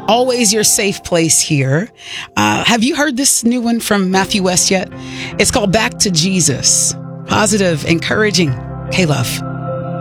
Always your safe place here. Have you heard this new one from Matthew West yet? It's called Back to Jesus. Positive, encouraging. Hey, love.